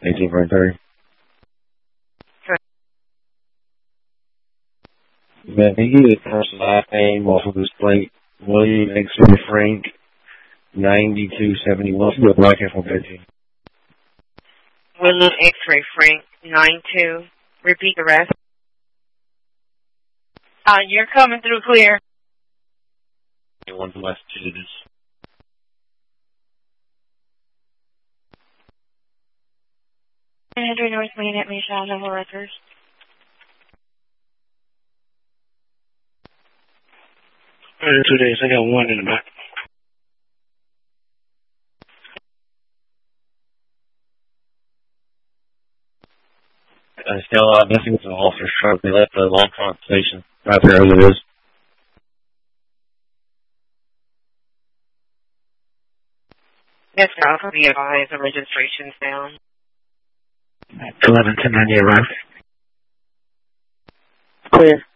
1843. Sure. Can you get the person's last name off of his plate? William X-Ray Frank, 9271. Still black and 415. William X-Ray Frank, 92. Repeat the rest. You're coming through clear. One of the last digits. Henry North Main at Michelle Noble Records. In 2 days, I got one in the back. Still, nothing with an officer's truck. They left the Longfront station right there as it is. Yes, sir. I'll be advised the registration's down. 11 1090 arrived. Clear.